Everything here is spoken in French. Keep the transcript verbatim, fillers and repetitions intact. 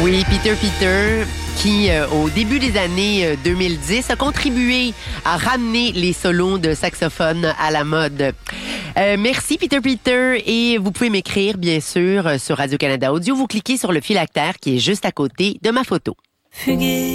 Oui, Peter Peter, qui, euh, au début des années euh, deux mille dix, a contribué à ramener les solos de saxophone à la mode. Euh, merci, Peter Peter. Et vous pouvez m'écrire, bien sûr, sur Radio-Canada Audio. Vous cliquez sur le phylactère qui est juste à côté de ma photo. Fuguer.